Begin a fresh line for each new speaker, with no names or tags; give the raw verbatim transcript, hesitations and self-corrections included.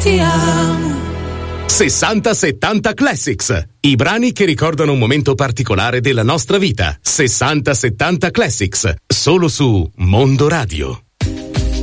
ti amo.
sessanta settanta Classics, i brani che ricordano un momento particolare della nostra vita. sessanta settanta Classics, solo su Mondo Radio.